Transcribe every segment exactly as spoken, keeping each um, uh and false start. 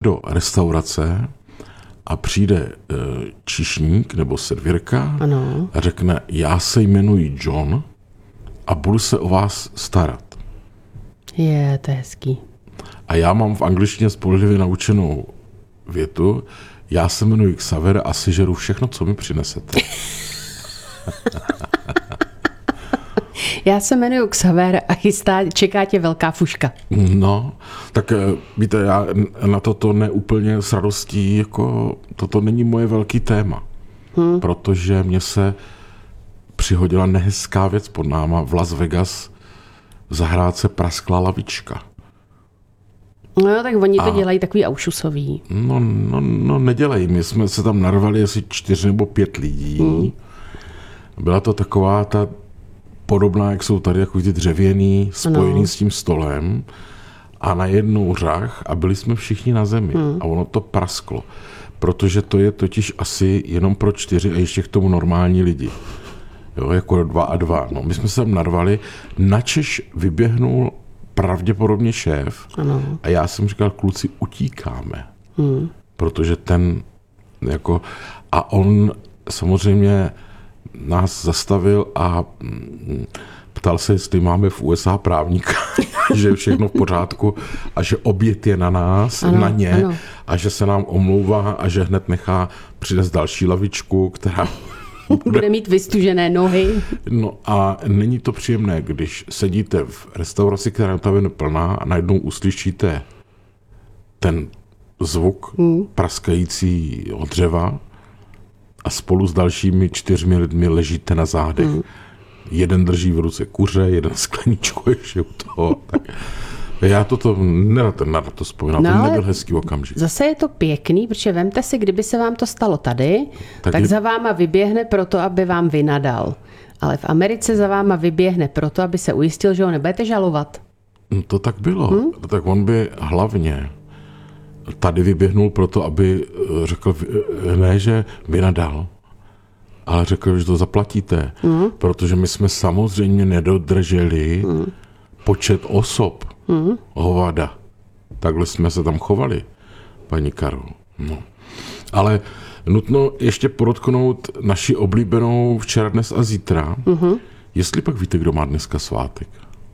do restaurace a přijde číšník nebo servírka ano. a řekne, já se jmenuji John a budu se o vás starat. Je, to je hezký. A já mám v angličtině spolehlivě naučenou větu, já se jmenuji Xaver a sežeru všechno, co mi přinesete. Já se jmenuji Xaver a chystá, čeká tě velká fuška. No, tak víte, já na toto neúplně s radostí, jako toto není moje velký téma, hmm. protože mě se přihodila nehezká věc pod náma v Las Vegas, v zahrádce praskla lavička. No, tak oni to a, dělají takový aušusový. No, no, no, nedělají. My jsme se tam narvali asi čtyři nebo pět lidí. Hmm. Byla to taková ta podobná, jak jsou tady jako ty dřevěný, spojený no. s tím stolem a najednou řach a byli jsme všichni na zemi hmm. a ono to prasklo. Protože to je totiž asi jenom pro čtyři a ještě k tomu normální lidi. Jo, jako dva a dva. No, my jsme se tam narvali, načež vyběhnul pravděpodobně šéf ano. a já jsem říkal, kluci, utíkáme. Hmm. Protože ten jako a on samozřejmě nás zastavil a ptal se, jestli máme v U S A právníka, že je všechno v pořádku a že oběd je na nás, ano, na ně ano. a že se nám omlouvá a že hned nechá přinést další lavičku, která bude... bude mít vystužené nohy. No a není to příjemné, když sedíte v restauraci, která je tam plná a najednou uslyšíte ten zvuk hmm. praskající od dřeva a spolu s dalšími čtyřmi lidmi ležíte na zádech. Hmm. Jeden drží v ruce kuře, jeden skleničku ještě u toho. Tak já toto nerad na to vzpomínám, no, to nebyl hezký okamžik. Zase je to pěkný, protože vemte si, kdyby se vám to stalo tady, tak, tak je... za váma vyběhne proto, aby vám vynadal. Ale v Americe za váma vyběhne proto, aby se ujistil, že ho nebudete žalovat. No to tak bylo. Hmm? Tak on by hlavně tady vyběhnul proto, aby řekl, ne, že vynadal, ale řekl, že to zaplatíte. Hmm? Protože my jsme samozřejmě nedodrželi hmm. počet osob hmm. hovada. Takhle jsme se tam chovali, paní Karol. No. Ale nutno ještě podotknout naši oblíbenou včera, dnes a zítra. Hmm. Jestli pak víte, kdo má dneska svátek?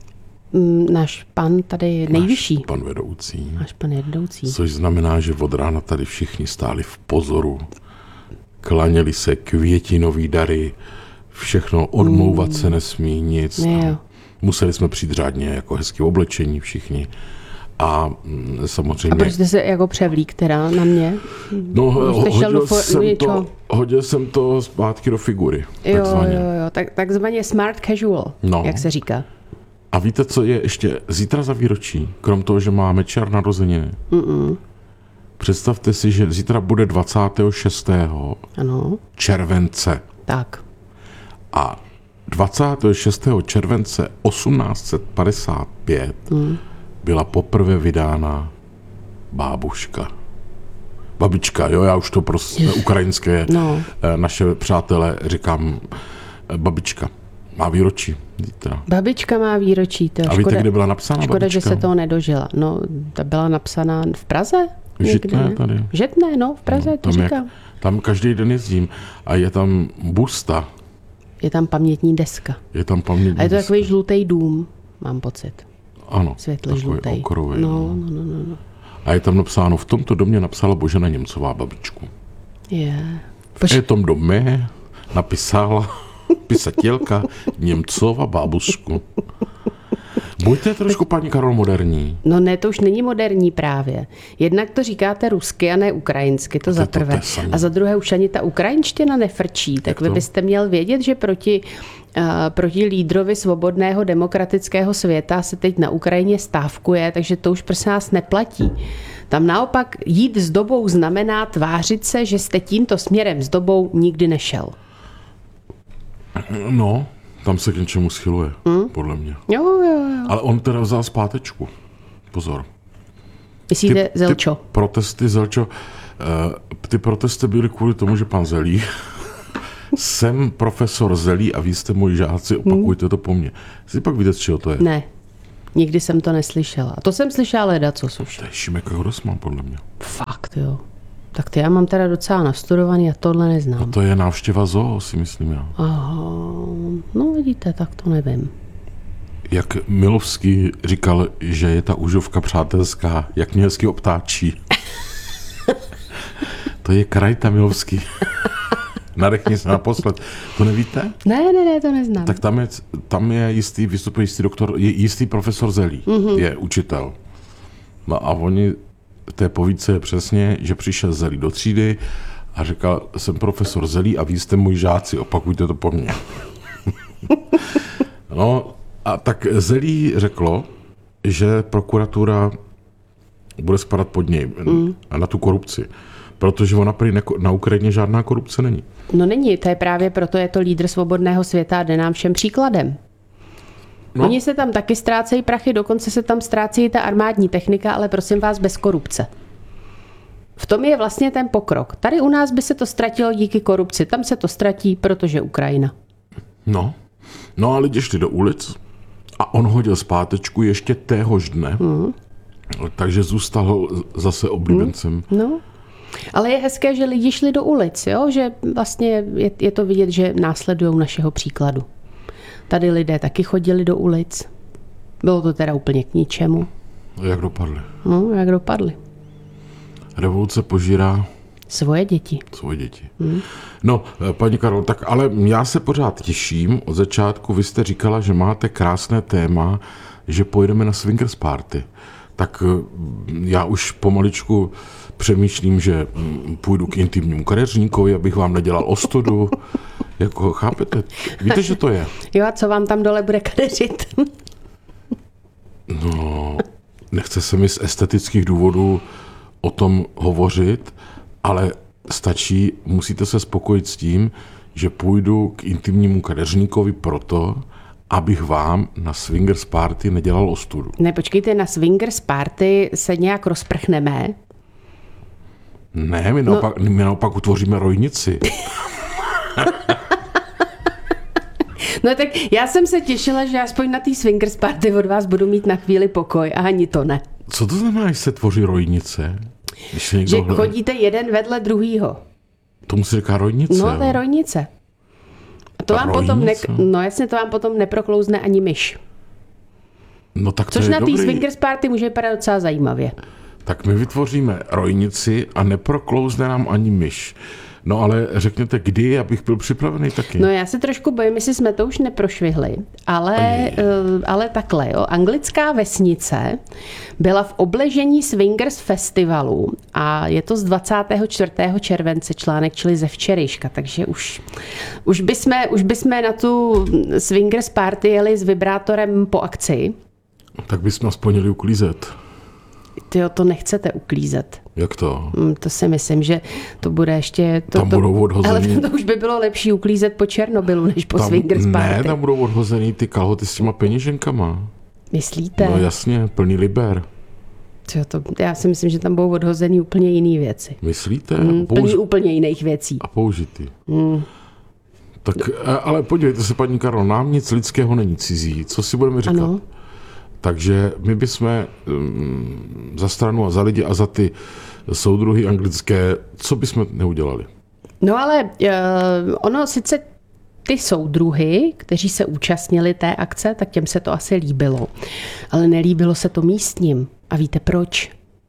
Náš pan tady nejvyšší. Náš pan vedoucí. Náš pan vedoucí. Což znamená, že od rána tady všichni stáli v pozoru. Klaněli se květinový dary, všechno, odmlouvat mm. se nesmí, nic. Museli jsme přijít řádně jako hezky oblečení všichni. A samozřejmě... A proč jste se jako převlík teda na mě? No, hodil, for... jsem to, hodil jsem to zpátky do figury. Jo, takzvaně. jo, jo, tak, takzvaně smart casual, no. Jak se říká. A víte, co je ještě zítra za výročí? Krom toho, že máme čer narozeniny. Mm-mm. Představte si, že zítra bude dvacátého šestého Ano. července. Tak. A dvacátého šestého července osmnáct set padesát pět mm. byla poprvé vydána Bábuška. Babička, jo, já už to prostě ukrajinské no. naše přátelé říkám babička. Má výročí zítra. Babička má výročí. To a škoda, víte, kde byla napsána škoda, babička? Že se toho nedožila. No, ta byla napsána v Praze? Žitné tady. Žitné, no, v Praze, no, to říkám. Jak, tam každý den jezdím a je tam busta. Je tam pamětní deska. Je tam pamětní deska. A je to takový žlutý dům, mám pocit. Ano. Světle žlutý. Okrový, no, no, no, no, no. A je tam napsáno, v tomto domě napsala Božena Němcová babičku. Je. Pož... V tom domě napísala pisatelka Němcova babušku. Buďte trošku, paní Karol, moderní. No ne, to už není moderní právě. Jednak to říkáte rusky a ne ukrajinsky, to, to za prvé. To a za druhé už ani ta ukrajinština nefrčí. Tak vy byste měl vědět, že proti, uh, proti lídrovi svobodného demokratického světa se teď na Ukrajině stávkuje, takže to už prosím nás neplatí. Tam naopak jít s dobou znamená tvářit se, že jste tímto směrem s dobou nikdy nešel. No, tam se k něčemu schyluje, hmm? podle mě. Jo, jo, jo. Ale on teda vzal zpátečku. Pozor. Myslíte ty, Zelčo? Ty protesty, Zelčo, uh, ty protesty byly kvůli tomu, že pan Zelí, jsem profesor Zelí a vy jste moji žáci, opakujte hmm. to po mně. Jsi pak víte, z čeho to je? Ne, nikdy jsem to neslyšela. To jsem slyšela leda, co už. To je Šimek a Grossman, podle mě. Fakt? tyjo. Tak ty já mám teda docela nastudovaný a tohle neznám. A to je návštěva zoo, si myslím já. Aha, no vidíte, tak to nevím. Jak Milovský říkal, že je ta užovka přátelská, jak mě hezky obtáčí. To je Krajta Milovský. Nadechni se naposled. To nevíte? Ne, ne, ne, to neznám. Tak tam je, tam je jistý, vystupuje jistý doktor, je jistý profesor Zelí, mm-hmm. je učitel. No a oni, v té povídce je přesně, že přišel Zelí do třídy a říkal, jsem profesor Zelí a vy jste moji žáci, opakujte to po mně. No a tak Zelí řeklo, že prokuratura bude spadat pod něj mm. a na tu korupci. Protože ona prý na Ukrajině žádná korupce není. No není, to je právě proto, je to lídr svobodného světa a jde nám všem příkladem. No. Oni se tam taky ztrácejí prachy, dokonce se tam ztrácí ta armádní technika, ale prosím vás bez korupce. V tom je vlastně ten pokrok. Tady u nás by se to ztratilo díky korupci, tam se to ztratí, protože Ukrajina. No, no a lidi šli do ulic a on hodil zpátečku ještě téhož dne, mm. takže zůstal zase oblíbencem. Mm. No. Ale je hezké, že lidi šli do ulic, jo? Že vlastně je, je to vidět, že následují našeho příkladu. Tady lidé taky chodili do ulic. Bylo to teda úplně k ničemu. Jak dopadly? No, jak dopadly. Revoluce požírá svoje děti. Svoje děti. Hmm. No, paní Karol, tak ale já se pořád těším. Od začátku vy jste říkala, že máte krásné téma, že pojedeme na swingers party. Tak já už pomaličku přemýšlím, že půjdu k intimnímu kadeřníkovi, abych vám nedělal ostudu. Jako, chápete? Víte, že to je? Jo, a co vám tam dole bude kadeřit? No, nechce se mi z estetických důvodů o tom hovořit, ale stačí, musíte se spokojit s tím, že půjdu k intimnímu kadeřníkovi proto, abych vám na swingers party nedělal ostudu. Ne, počkejte, na swingers party se nějak rozprchneme. Ne, my naopak, no. my naopak utvoříme rojnici. No tak já jsem se těšila, že aspoň na té swingers party od vás budu mít na chvíli pokoj a ani to ne. Co to znamená, že se tvoří rojnice? Že hled... chodíte jeden vedle druhýho. Tomu se říká rojnice? No, to je rojnice. A to vám potom ne... No jasně, to vám potom neproklouzne ani myš. No tak to Což je na té swingers party může vypadat docela zajímavě. Tak my vytvoříme rojnici a neproklouzne nám ani myš. No ale řekněte, kdy, abych byl připravený taky. No já se trošku bojím, jestli jsme to už neprošvihli, ale, uh, ale takhle, jo. Anglická vesnice byla v obležení Swingers festivalu a je to z dvacátého čtvrtého července článek, čili ze včerejška, takže už, už, bychom, už bychom na tu Swingers party jeli s vibrátorem po akci. Tak bychom aspoň měli uklízet. Tyjo, to nechcete uklízet. Jak to? To si myslím, že to bude ještě... To, tam budou odhozený... Ale to, to už by bylo lepší uklízet po Černobylu, než po tam, swingers party. Ne, tam budou odhozený ty kalhoty s těma peněženkama. Myslíte? No jasně, plný liber. Tyjo, to, já si myslím, že tam budou odhozený úplně jiný věci. Myslíte? Mm, Použi... Plný úplně jiných věcí. A použitý. Mm. Tak, ale podívejte se, paní Karol, nám nic lidského není cizí. Co si budeme říkat? Ano. Takže my bychom um, za stranu a za lidi a za ty soudruhy anglické, co bychom neudělali? No ale uh, ono sice ty soudruhy, kteří se účastnili té akce, tak těm se to asi líbilo. Ale nelíbilo se to místním. A víte proč?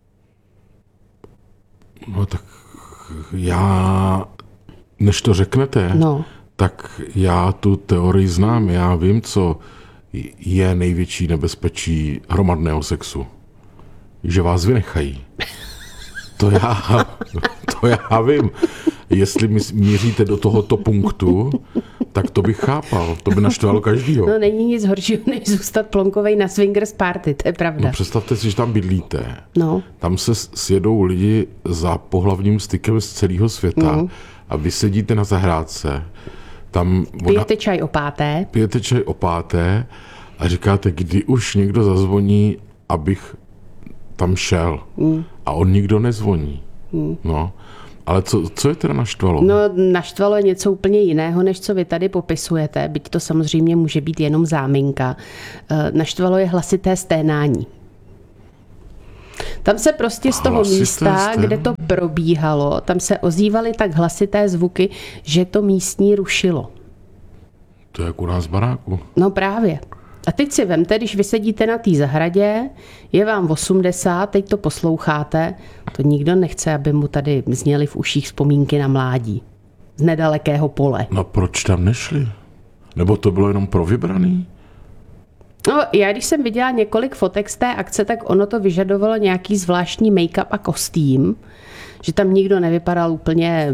No tak já, než to řeknete, no. tak já tu teorii znám. Já vím, co je největší nebezpečí hromadného sexu. Že vás vynechají. To já, to já vím. Jestli míříte do tohoto punktu, tak to bych chápal. To by naštvalo každýho. No není nic horšího, než zůstat plonkovej na swingers party, to je pravda. No představte si, že tam bydlíte. No. Tam se sjedou lidi za pohlavním stykem z celého světa no. a vy sedíte na zahrádce. Tam voda, pijete čaj o páté. Pijete čaj o páté a říkáte, kdy už někdo zazvoní, abych tam šel. Mm. A on nikdo nezvoní. Mm. No. Ale co, co je teda naštvalo? No, naštvalo je něco úplně jiného, než co vy tady popisujete, byť to samozřejmě může být jenom záminka. Naštvalo je hlasité sténání. Tam se prostě z toho hlasité místa, jste? kde to probíhalo, tam se ozývaly tak hlasité zvuky, že to místní rušilo. To je jak u nás v baráku. No právě. A teď si vemte, když vy sedíte na té zahradě, je vám osmdesát, teď to posloucháte, to nikdo nechce, aby mu tady zněly v uších vzpomínky na mládí. Z nedalekého pole. No proč tam nešli? Nebo to bylo jenom pro vybraný? No, já když jsem viděla několik fotek z té akce, tak ono to vyžadovalo nějaký zvláštní make-up a kostým, že tam nikdo nevypadal úplně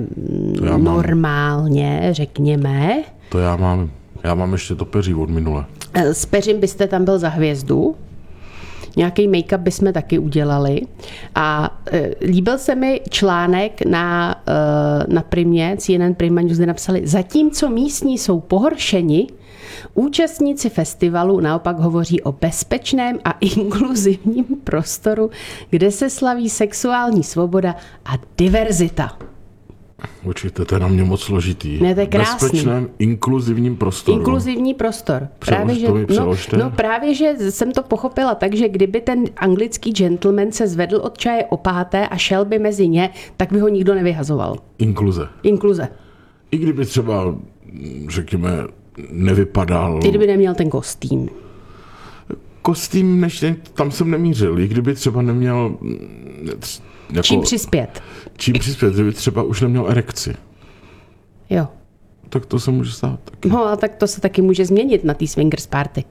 normálně, řekněme. To já mám, já mám ještě to peří od minule. S peřím byste tam byl za hvězdu. Nějaký make-up bychom taky udělali. A e, líbil se mi článek na, e, na Primě, C N N Prima News, kde napsali, zatímco místní jsou pohoršeni, účastníci festivalu naopak hovoří o bezpečném a inkluzivním prostoru, kde se slaví sexuální svoboda a diverzita. Určitě, to je na mě moc složitý. Ne, to je krásný. Bezpečném, inkluzivním prostoru. Inkluzivní prostor. Přelož, právě, že, to mi no, no právě, že jsem to pochopila tak, že kdyby ten anglický gentleman se zvedl od čaje o páté a šel by mezi ně, tak by ho nikdo nevyhazoval. Inkluze. Inkluze. I kdyby třeba, řekněme, nevypadal... I kdyby neměl ten kostým. Kostým, než tam jsem nemířil. I kdyby třeba neměl... Jako, čím přispět. Čím přispět, kdyby třeba už neměl erekci. Jo. Tak to se může stát taky. No a tak to se taky může změnit na té swingers party.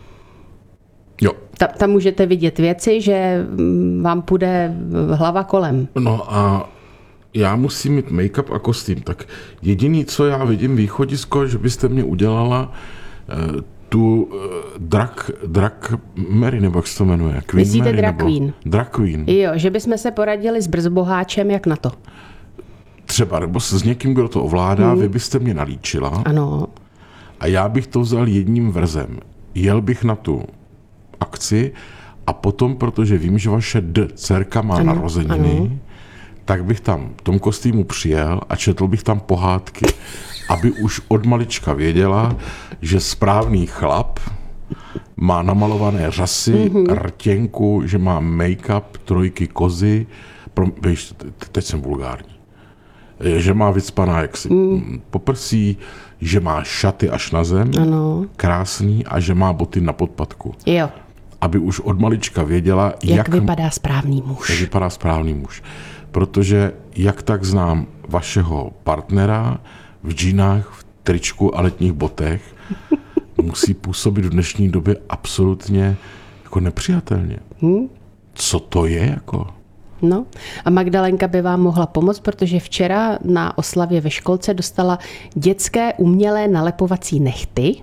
Jo. Ta, tam můžete vidět věci, že vám půjde hlava kolem. No a já musím mít make-up a kostým. Tak jediný, co já vidím východisko, že byste mě udělala eh, tu eh, drag, drag Mary, nebo jak se to jmenuje? Queen Myslíte Mary, drag nebo queen? Drag queen. Jo, že bychom se poradili s Brzboháčem, jak na to. Třeba, nebo s někým, kdo to ovládá, hmm. vy byste mě nalíčila. Ano. A já bych to vzal jedním vrzem. Jel bych na tu akci a potom, protože vím, že vaše D dcerka má ano, narozeniny, ano. tak bych tam v tom kostýmu přijel a četl bych tam pohádky, aby už od malička věděla, že správný chlap má namalované řasy, mm-hmm. rtěnku, že má make-up, trojky kozy, pro, víš, teď jsem vulgární, že má vycpaná jaksi mm. poprsí, že má šaty až na zem, ano. krásný, a že má boty na podpatku. Jo. Aby už od malička věděla, jak, jak vypadá správný muž. Jak vypadá správný muž. Protože jak tak znám vašeho partnera v džínách, v tričku a letních botech, musí působit v dnešní době absolutně jako nepřijatelně. Hmm? Co to je jako? No a Magdalenka by vám mohla pomoct, protože včera na oslavě ve školce dostala dětské umělé nalepovací nechty.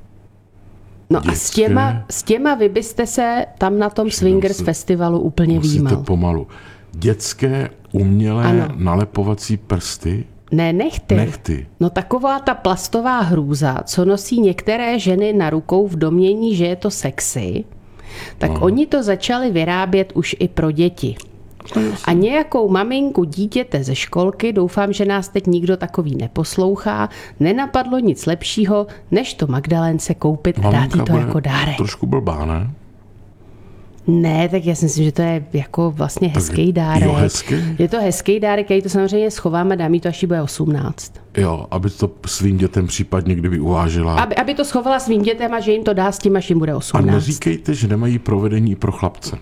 No dětské? a s těma, s těma vy byste se tam na tom Swingers se, festivalu úplně výjímal. Musíte pomalu. Dětské umělé ano. nalepovací prsty? Ne, nechty. Nechty. No taková ta plastová hrůza, co nosí některé ženy na rukou v domnění, že je to sexy, tak no. oni to začali vyrábět už i pro děti. A nějakou maminku dítěte ze školky, doufám, že nás teď nikdo takový neposlouchá, nenapadlo nic lepšího, než to Magdalence koupit a dát jí to jako dárek. Trošku blbá, ne? Ne, tak já si myslím, že to je jako vlastně hezký dárek. Jo, hezký? Je to hezký dárek, já jí to samozřejmě schovám a dám jí to, až jí bude osmnáct. Jo, aby to svým dětem případně kdyby uvážila. Aby, aby to schovala svým dětem a že jim to dá s tím, až jim bude osmnáct. A neříkejte, že nemají provedení i pro chlapce.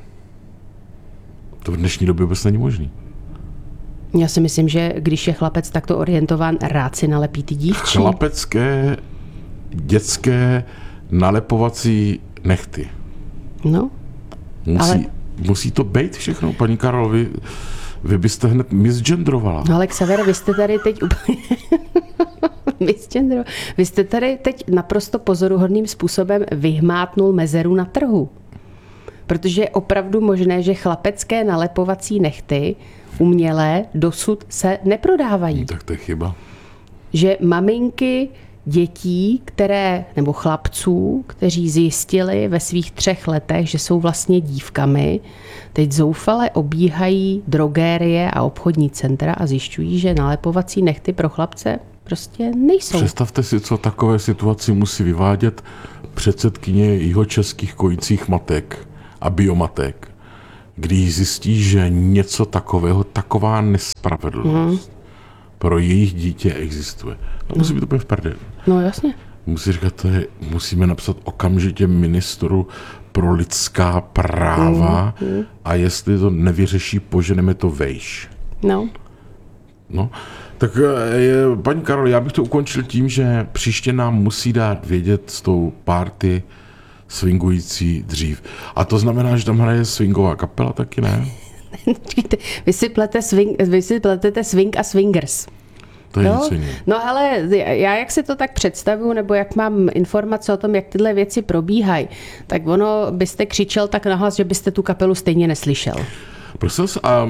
To v dnešní době vůbec není možný. Já si myslím, že když je chlapec takto orientován, rád si nalepí ty dívčí. Chlapecké, dětské nalepovací nechty. No. Musí, ale... musí to být všechno, paní Karol, vy, vy byste hned misgendrovala. No ale Xaver, vy jste tady teď úplně... misgendro... Vy jste tady teď naprosto pozoruhodným způsobem vyhmátnul mezeru na trhu. Protože je opravdu možné, že chlapecké nalepovací nechty umělé dosud se neprodávají. Tak to je chyba. Že maminky dětí, které, nebo chlapců, kteří zjistili ve svých třech letech, že jsou vlastně dívkami, teď zoufale obíhají drogérie a obchodní centra a zjišťují, že nalepovací nechty pro chlapce prostě nejsou. Představte si, co takové situaci musí vyvádět předsedkyně jihočeských kojících matek a biomatek, když zjistí, že něco takového, taková nespravedlnost mm. pro jejich dítě existuje. A musí no. být úplně v prdeli. No jasně. Musí říkat, to je, musíme napsat okamžitě ministru pro lidská práva mm. Mm. a jestli to nevyřeší, poženeme to vejš. No. No, tak je, paní Karol, já bych to ukončil tím, že příště nám musí dát vědět s tou party swingující dřív. A to znamená, že tam hraje swingová kapela taky, ne? Vy si, plete swing, vy si pletete swing a swingers. To je no, něco jiného. No ale já jak si to tak představuju, nebo jak mám informace o tom, jak tyhle věci probíhají, tak ono byste křičel tak nahlas, že byste tu kapelu stejně neslyšel. Prosím, a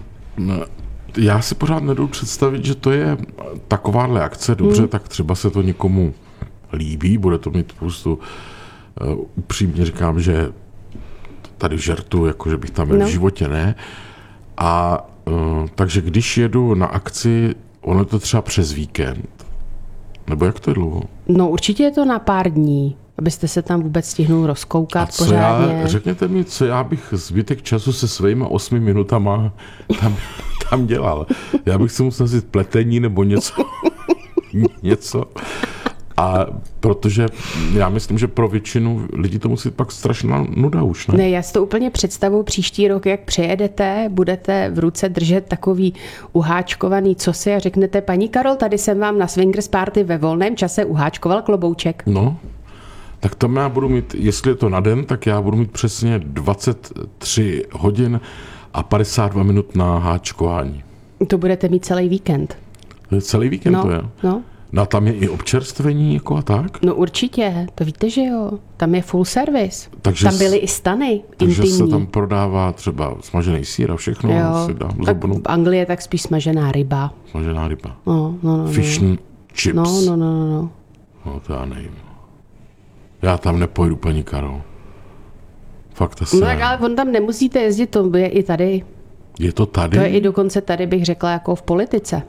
já si pořád nedovedu představit, že to je takováhle akce, dobře, hmm. tak třeba se to někomu líbí, bude to mít spoustu, uh, upřímně říkám, že tady žertu, jako že bych tam byl no. v životě, ne. A uh, takže když jedu na akci, ono je to třeba přes víkend, nebo jak to je dlouho? No určitě je to na pár dní, abyste se tam vůbec stihnul rozkoukat a co pořádně. Já, řekněte mi, co já bych zbytek času se svýma osmi minutama tam, tam dělal. Já bych si musel vzít pletení nebo něco. něco. A protože já myslím, že pro většinu lidí to musí pak strašná nuda už, ne? Ne, já si to úplně představuji příští rok, jak přejedete, budete v ruce držet takový uháčkovaný cosi a řeknete, paní Karol, tady jsem vám na Swingers Party ve volném čase uháčkoval klobouček. No, tak tam já budu mít, jestli je to na den, tak já budu mít přesně dvacet tři hodin a padesát dva minut na háčkování. To budete mít celý víkend. Celý víkend no, to je? No. No a tam je i občerstvení jako a tak? No určitě, to víte, že jo. Tam je full service. Takže tam byly i stany takže intimní. se tam prodává třeba smažený sýr a všechno. Jo, se dá tak v Anglii je tak spíš smažená ryba. Smažená ryba. No, no, no, Fish no. and chips. No, no, no, no, no. No to já nevím. Já tam nepojdu, paní Karol. Fakt asi. No tak ale on tam nemusíte jezdit, to je i tady. Je to tady? To je i dokonce tady, bych řekla, jako v politice.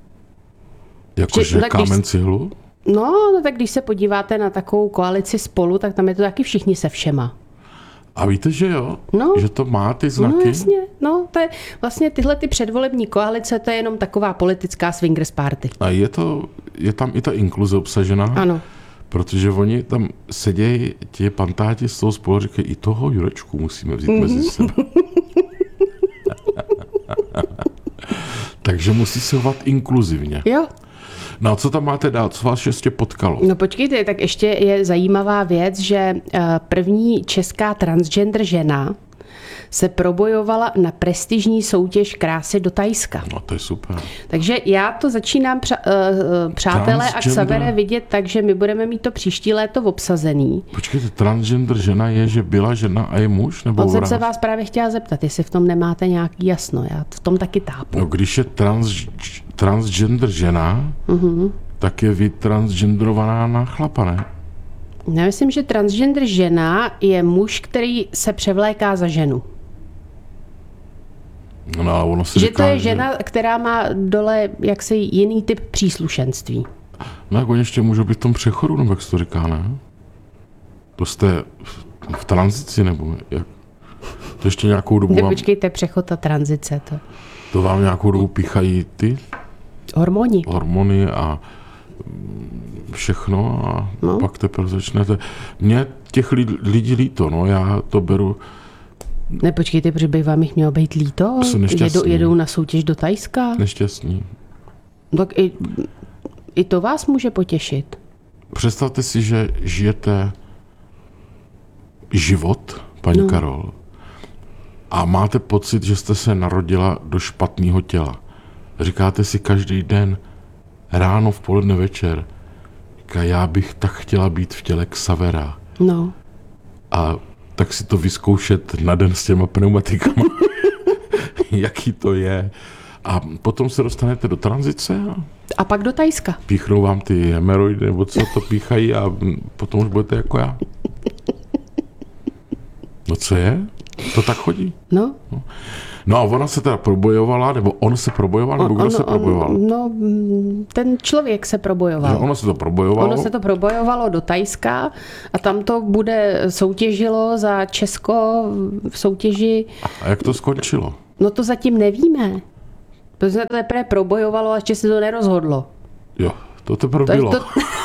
Jakože no, kámen cihlu? No, no, tak když se podíváte na takovou koalici Spolu, tak tam je to taky všichni se všema. A víte, že jo? No. Že to má ty znaky? No jasně, no, to je vlastně tyhle ty předvolební koalice, to je jenom taková politická swingers party. A je to, je tam i ta inkluze obsažená? Ano. Protože oni tam sedějí, ti pantáti z toho Spolu, říkají, i toho Jurečku musíme vzít mm-hmm. mezi sebe. Takže musí se chovat inkluzivně. Jo. No a co tam máte dál? Co vás ještě potkalo? No počkejte, tak ještě je zajímavá věc, že první česká transgender žena se probojovala na prestižní soutěž krásy do Thajska. No to je super. Takže já to začínám, přa, uh, přátelé a Xavere, vidět tak, že my budeme mít to příští léto obsazený. Počkejte, transgender žena je, že byla žena a je muž? Nebo On jsem se vás právě chtěla zeptat, jestli v tom nemáte nějaký jasno. Já v tom taky tápu. No když je trans, transgender žena, uh-huh. tak je vytransgenderovaná na chlapa, ne? Já myslím, že transgender žena je muž, který se převléká za ženu. No, ono se že říká, to je žena, že... která má dole jaksi jiný typ příslušenství. No jak oni ještě můžou být v tom přechodu, nebo jak se to říká, ne? To jste v, v tranzici, nebo jak? To ještě nějakou dobu vám... Nepočkejte, přechod a tranzice. To, to vám nějakou dobu píchají ty? Hormony. Hormony a všechno a no. Pak teprve začnete. Mně těch lidí líto, no, já to beru. Nepočkejte, protože by vám jich mělo být líto? Jedou, jedou na soutěž do Thajska? Nešťastní. Tak i, i to vás může potěšit. Představte si, že žijete život, paní no. Karol, a máte pocit, že jste se narodila do špatného těla. Říkáte si každý den, ráno, v poledne, večer, já bych tak chtěla být v těle Xavera. No. A tak si to vyzkoušet na den s těma pneumatikama. Jaký to je. A potom se dostanete do tranzice. A, a pak do Thajska. Píchnou vám ty hemeroidy, nebo co to píchají a potom už budete jako já. No co je? To tak chodí. No. No, No a ona se teda probojovala, nebo on se probojoval, nebo kdo on, se probojoval? On, no, ten člověk se probojoval. Že ono se to probojovalo? Ono se to probojovalo do Thajska a tam to bude soutěžilo za Česko v soutěži. A jak to skončilo? No to zatím nevíme. To se to teprve probojovalo a ještě se to nerozhodlo. Jo, to teprve to bylo. To...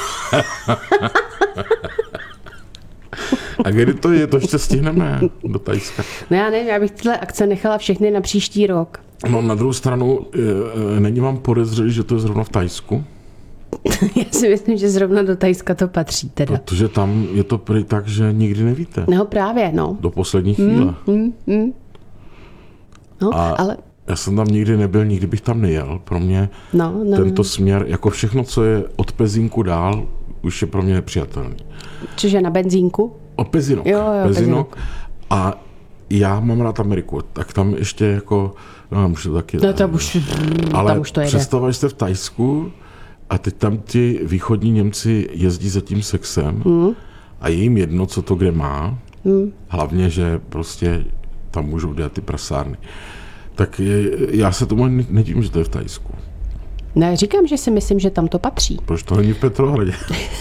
A kdy to je? To ještě stihneme do Thajska. No já nevím, já bych tyhle akce nechala všechny na příští rok. No na druhou stranu, není vám podezřelý, že to je zrovna v Thajsku? Já si myslím, že zrovna do Thajska to patří teda. Protože tam je to prý tak, že nikdy nevíte. No právě, no. Do poslední chvíle. Mm, mm, mm. No, a ale... já jsem tam nikdy nebyl, nikdy bych tam nejel. Pro mě no, no, tento no. směr, jako všechno, co je od Pezínku dál, už je pro mě nepřijatelný. Cože na benzínku? O Pezinok. Jo, jo, Pezinok. A já mám rád Ameriku, tak tam ještě jako, no už to taky. No tam už, ale tam už to jede. představili jste v Thajsku a teď tam ti východní Němci jezdí za tím sexem mm. a je jim jedno, co to kde má. Mm. Hlavně, že prostě tam můžou dělat ty prasárny. Tak je, já se tomu nedivím, že to je v Thajsku. Ne, říkám, že si myslím, že tam to patří. Proč to není v Petrohradě?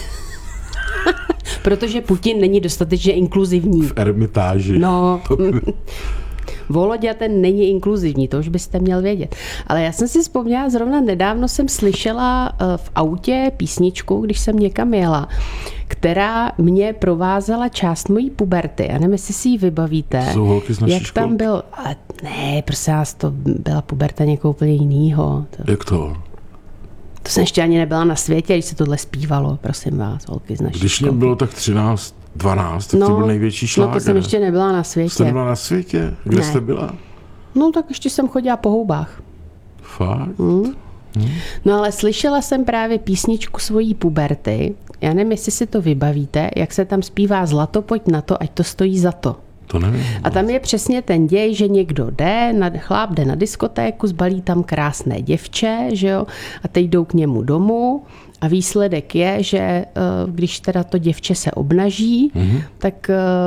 Protože Putin není dostatečně inkluzivní. V Ermitáži. No, Volodya ten není inkluzivní, to už byste měl vědět. Ale já jsem si vzpomněla, zrovna nedávno jsem slyšela v autě písničku, když jsem někam jela, která mě provázela část mojí puberty. Já nevím, jestli si ji vybavíte. Jsou holky z naší Jak školky? tam byl... Ale ne, prosím vás, to byla puberta někoho úplně jinýho. To... Jak to? To jsem ještě ani nebyla na světě, když se tohle zpívalo, prosím vás, holky z naší Když mě školky. bylo tak třináct, dvanáct, tak no, to byl největší šláger. No to jsem ještě nebyla na světě. Jste nebyla na světě? Kde ne. jste byla? No tak ještě jsem chodila po houbách. Fakt? Hmm. Hmm. No ale slyšela jsem právě písničku svojí puberty. Já nevím, jestli si to vybavíte, jak se tam zpívá Zlato, pojď na to, ať to stojí za to. To nevím. A tam je přesně ten děj, že někdo jde, chláp jde na diskotéku, zbalí tam krásné děvče, že jo, a teď jdou k němu domů a výsledek je, že když teda to děvče se obnaží, mm-hmm. tak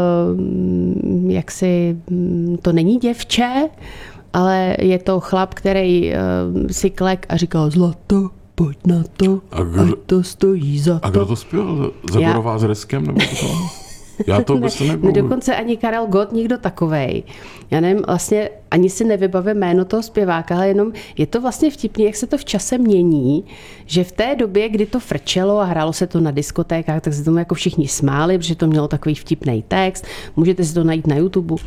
jaksi to není děvče, ale je to chlap, který si klek a říkal zlato, pojď na to, a kdo, ať to stojí za to. A kdo to zpěval? Zagorová s Reskem? Nebo to? Já to vůbec ne, nebudu. Dokonce ani Karel Gott, nikdo takovej. Já nevím, vlastně ani si nevybavím jméno toho zpěváka, ale jenom je to vlastně vtipný, jak se to v čase mění, že v té době, kdy to frčelo a hrálo se to na diskotékách, tak se tomu jako všichni smáli, protože to mělo takový vtipný text. Můžete si to najít na YouTube.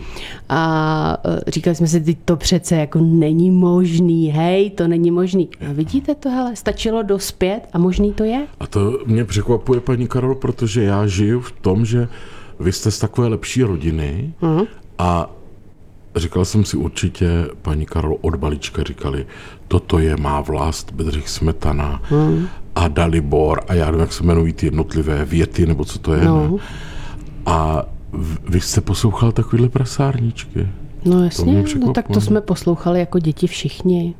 A říkali jsme si, to přece jako není možný, hej, to není možný. A vidíte to, hele, stačilo dospět a možný to je. A to mě překvapuje, paní Karol, protože já žiju v tom, že vy jste z takové lepší rodiny uh-huh. a říkal jsem si určitě, paní Karol, od malička říkali, toto je má vlast, Bedřich Smetana uh-huh. a Dalibor a já nevím, jak se jmenují ty jednotlivé věty, nebo co to je. No. Ne? A vy jste poslouchal takovýhle prasárničky. No jasně, no tak to jsme poslouchali jako děti všichni.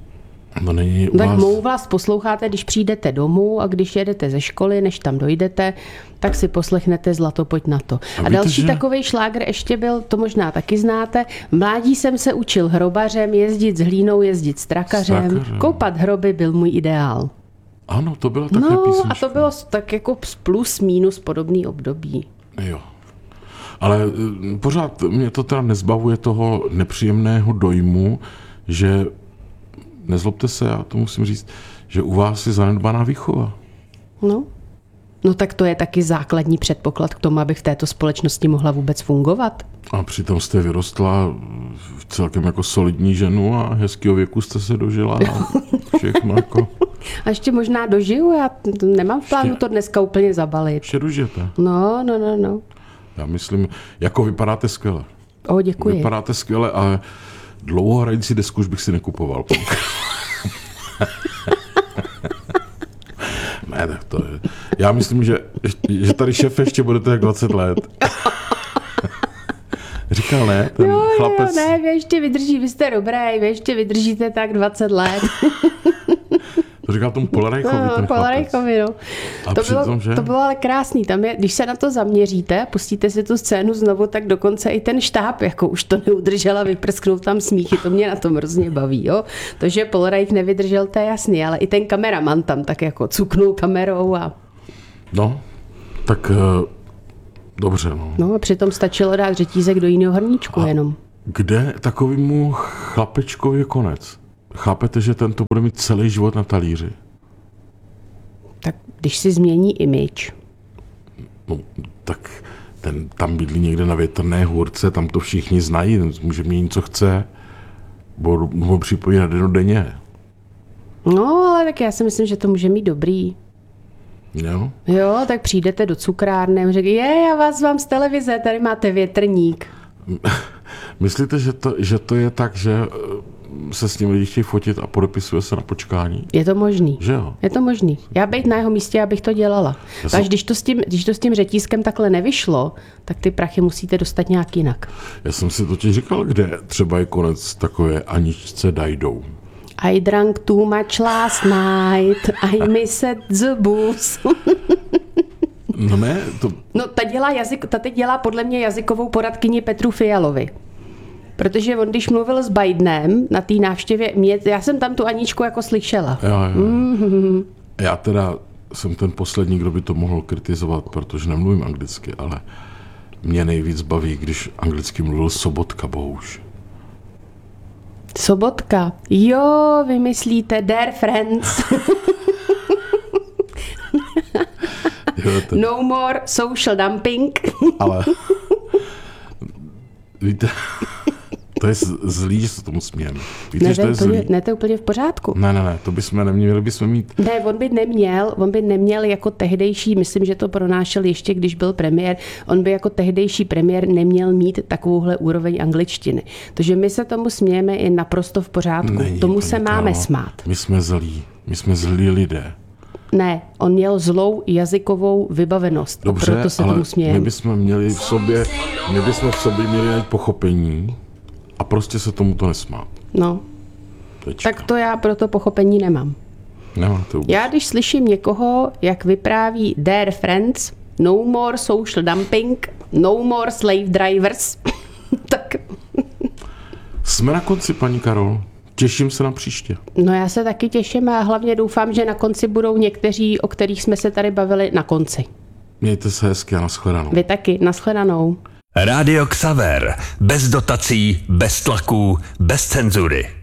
No není tak vás... mou vlast posloucháte, když přijdete domů a když jedete ze školy, než tam dojdete, tak si poslechnete Zlato, pojď na to. A, a víte, další že... takovej šlágr ještě byl, to možná taky znáte, v mládí jsem se učil hrobařem, jezdit s hlínou, jezdit s trakařem, Strakařem. Koupat hroby byl můj ideál. Ano, to byla také no, písnička. A to bylo tak jako plus minus podobný období. Jo. Ale pořád mě to teda nezbavuje toho nepříjemného dojmu, že nezlobte se, já to musím říct, že u vás je zanedbaná výchova. No. No tak to je taky základní předpoklad k tomu, aby v této společnosti mohla vůbec fungovat. A přitom jste vyrostla v celkem jako solidní ženu a hezkýho věku jste se dožila a všechno jako... A ještě možná dožiju, já nemám v plánu ještě... to dneska úplně zabalit. Ještě dožijete. No, no, no, no. Já myslím, jako vypadáte skvěle. O, děkuji. Vypadáte skvěle a dlouhohrající desku už bych si nekupoval. Ne, tak to je. Já myslím, že, že tady šéf ještě budete jak dvacet let. Říkal ne, ten jo, chlapec. Jo, ne, vy ještě vydrží, vy jste dobré, vy ještě vydržíte tak dvacet let. To říkal tomu Polarejkovi, no, ten Polarejkovi, no. A to, přitom, bylo, že? to bylo ale krásný. Tam je, když se na to zaměříte, pustíte si tu scénu znovu, tak dokonce i ten štáb jako už to neudržel a vyprsknul tam smíchy. To mě na tom hrozně baví. Jo? To, že Polarejk nevydržel, to je jasný, ale i ten kameraman tam tak jako cuknul kamerou a... No, tak dobře, no. No a přitom stačilo dát řetízek do jiného hrníčku a jenom. Kde takovému chlapečkovi je konec? Chápete, že ten to bude mít celý život na talíři? Tak když si změní image. No, tak ten tam bydlí někde na Větrné hůrce, tam to všichni znají, může měnit, co chce, bo ho připojí na dennodenně. No, ale tak já si myslím, že to může mít dobrý. Jo? Jo, tak přijdete do cukrárny a řekne, je, já vás vám z televize, tady máte větrník. Myslíte, že to, že to je tak, že se s ním lidi chtějí fotit a podepisuje se na počkání? Je to možný. Že jo? Je to možný. Já být na jeho místě, abych to dělala. Já jsem... jsem... když, to s tím, když to s tím řetízkem takhle nevyšlo, tak ty prachy musíte dostat nějak jinak. Já jsem si totiž říkal, kde třeba je konec takové Aničce Dajdou. I drank too much last night, I missed the booze. No ne, to... No ta, dělá jazyk, ta teď dělá podle mě jazykovou poradkyni Petru Fialovi. Protože on, když mluvil s Bidenem na té návštěvě, mě, já jsem tam tu Aničku jako slyšela. Jo, jo. Mm-hmm. Já teda jsem ten poslední, kdo by to mohl kritizovat, protože nemluvím anglicky, ale mě nejvíc baví, když anglicky mluvil Sobotka Bouš. Sobotka. Jo, vymyslíte, dear friends. Jo, ten... No more social dumping. Ale víte, to je zlý, že se tomu smějeme. Víte, ne, že to je úplně, zlý? ne, to je úplně v pořádku. Ne, ne, ne, to bychom neměli, bychom mít... Ne, on by neměl, on by neměl jako tehdejší, myslím, že to pronášel ještě, když byl premiér, on by jako tehdejší premiér neměl mít takovouhle úroveň angličtiny. To, že my se tomu smějeme, je naprosto v pořádku. Není, tomu se Anita, máme no, smát. My jsme zlí, my jsme zlí lidé. Ne, on měl zlou jazykovou vybavenost. Dobře, proto se ale tomu smějeme. my bychom měli v sobě, my bychom v sobě měli najít pochopení a prostě se tomuto nesmát. No, Tečka. tak to já proto pochopení nemám. Nemáte vůbec. Já když slyším někoho, jak vypráví Dear friends, no more social dumping, no more slave drivers, tak... Jsme na konci, paní Karol. Těším se na příště. No já se taky těším a hlavně doufám, že na konci budou někteří, o kterých jsme se tady bavili, na konci. Mějte se hezky a nashledanou. Vy taky, nashledanou. Rádio Xaver. Bez dotací, bez tlaků, bez cenzury.